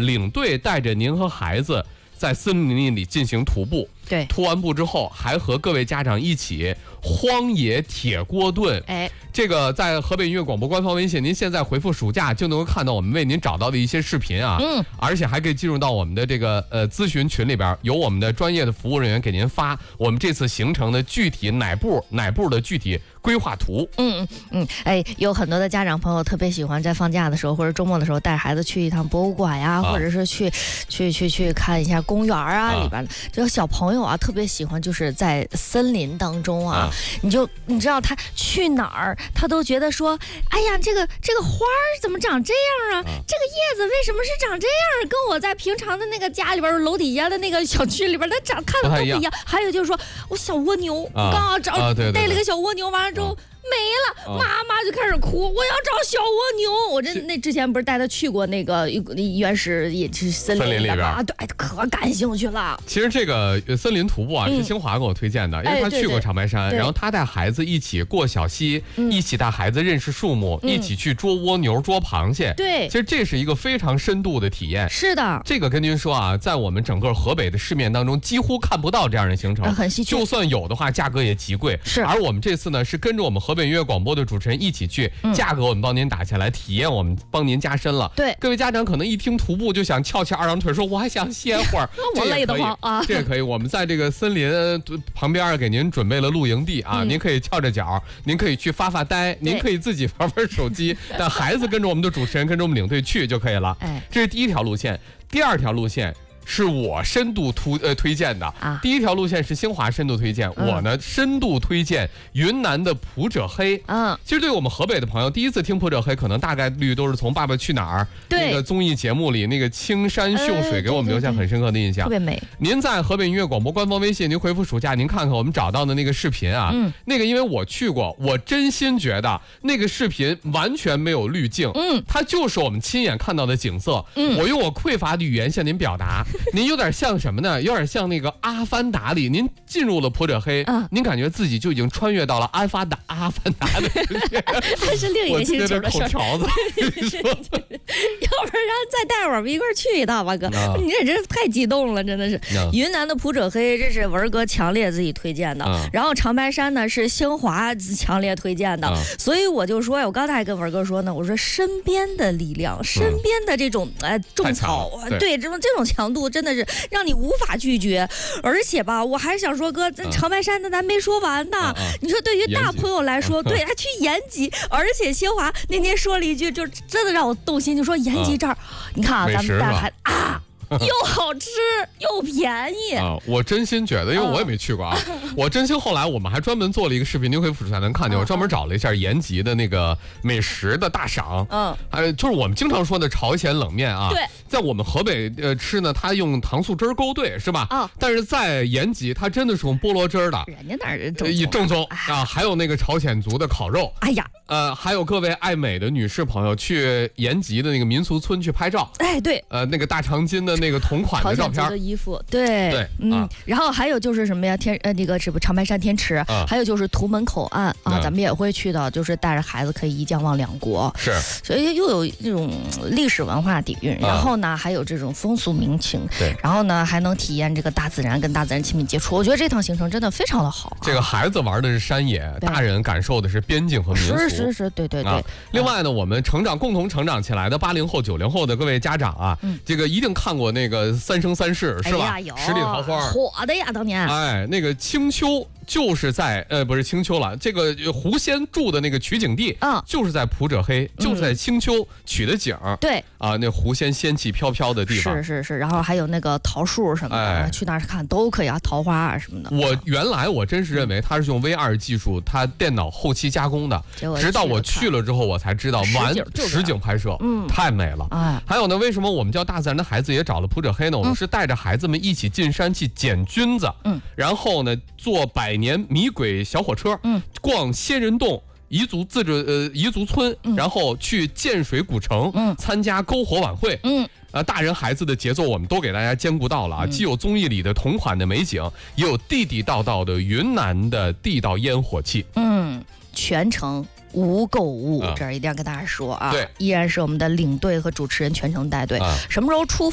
领队带着您和孩子在森林里进行徒步。 对， 徒完步之后，还和各位家长一起荒野铁锅炖。这个在河北音乐广播官方微信，您现在回复暑假就能够看到我们为您找到的一些视频啊。而且还可以进入到我们的这个咨询群里边，有我们的专业的服务人员给您发我们这次行程的具体哪步的具体规划图。 有很多的家长朋友特别喜欢在放假的时候或者周末的时候带孩子去一趟博物馆呀，或者是去看一下公园啊里边的。这个小朋友啊特别喜欢就是在森林当中啊，你知道他去哪儿他都觉得说，哎呀这个花儿怎么长这样啊？这个叶子为什么是长这样？跟我在平常的那个家里边楼底下的那个小区里边的看的都不一样。还有就是说我小蜗牛带了个小蜗牛，完了之后没了，妈妈就开始哭，我要找小蜗牛。我之前不是带他去过那个原始也是森林里边啊，对，可感兴趣了。 其实这个森林徒步啊，是清华给我推荐的，因为他去过长白山，然后他带孩子一起过小溪，一起带孩子认识树木，一起去捉蜗牛、捉螃蟹。 对， 其实这是一个非常深度的体验。 是的， 这个跟您说啊，在我们整个河北的市面当中，几乎看不到这样的行程， 很稀缺。 就算有的话，价格也极贵。 是， 而我们这次呢，是跟着我们河北音乐广播的主持人一起去，价格我们帮您打下来，体验我们帮您加深了。 对， 各位家长可能一听徒步就想翘起二郎腿，说我还想歇会儿， 我累得慌啊。 这也可以，我们在这个森林旁边给您准备了露营地啊，您可以翘着脚，您可以去发发呆，您可以自己玩玩手机，但孩子跟着我们的主持人，跟着我们领队去就可以了。这是第一条路线。第二条路线是我深度推荐的啊。第一条路线是清华深度推荐，我呢深度推荐云南的普者黑。其实对我们河北的朋友，第一次听普者黑，可能大概率都是从《爸爸去哪儿》那个综艺节目里那个青山秀水给我们留下很深刻的印象， 特别美。 您在河北音乐广播官方微信，您回复暑假，您看看我们找到的那个视频啊。那个因为我去过，我真心觉得那个视频完全没有滤镜，它就是我们亲眼看到的景色。我用我匮乏的语言向您表达。您有点像什么呢？有点像那个《阿凡达》里，您进入了普者黑，您感觉自己就已经穿越到了阿凡达的世界， 还是另一个星球的事儿。 口条子， 要不然再带我们一块儿去一趟吧，哥，你这太激动了，真的是。云南的普者黑，这是文哥强烈自己推荐的，然后长白山呢是兴华强烈推荐的，所以我就说呀，我刚才还跟文哥说呢，我说身边的力量，身边的这种种草，对这种强度真的是让你无法拒绝。而且吧，我还想说，哥，长白山的咱没说完呢。你说对于大朋友来说，对，还去延吉，而且兴华那天说了一句，就真的让我动心，就说延吉这儿，你看啊，咱们带孩子啊。又好吃又便宜啊！我真心觉得，因为我也没去过啊，我真心后来我们还专门做了一个视频，您回复才能看见。我专门找了一下延吉的那个美食的大赏，还有就是我们经常说的朝鲜冷面啊。 对， 在我们河北吃呢，它用糖醋汁勾兑是吧？但是在延吉，它真的是用菠萝汁的， 人家那儿正宗啊！还有那个朝鲜族的烤肉， 哎呀， 还有各位爱美的女士朋友去延吉的那个民俗村去拍照， 对， 那个大长今的那个同款的照片的衣服，对，然后还有就是什么呀？那个是不长白山天池，还有就是图门口岸啊，咱们也会去的，就是带着孩子可以一将望两国， 是， 所以又有这种历史文化底蕴，然后呢还有这种风俗民情， 对， 然后呢还能体验这个大自然，跟大自然亲密接触。我觉得这趟行程真的非常的好。 这个孩子玩的是山野，大人感受的是边境和民俗， 是，对。 另外呢，我们共同成长起来的80后、90后的各位家长啊，这个一定看过那个《三生三世》是吧？十里桃花火的呀，当年。 那个青丘就是在不是青丘了，这个狐仙住的那个取景地，就是在普者黑，就是在青丘取的景。 对啊，那狐仙仙气飘飘的地方。 是，然后还有那个桃树什么的，去那儿看都可以啊，桃花啊什么的。 我原来真是认为它是用 VR 技术，它电脑后期加工的，直到我去了之后，我才知道实景拍摄，太美了。还有呢，为什么我们叫大自然的孩子也找了普者黑呢？我们是带着孩子们一起进山去捡菌子，然后呢坐100年迷轨小火车，逛仙人洞。彝族村，然后去建水古城，参加篝火晚会，大人孩子的节奏我们都给大家兼顾到了啊，既有综艺里的同款的美景，也有地地道道的云南的地道烟火气， 全程无购物，这儿一定要跟大家说啊， 对， 依然是我们的领队和主持人全程带队，什么时候出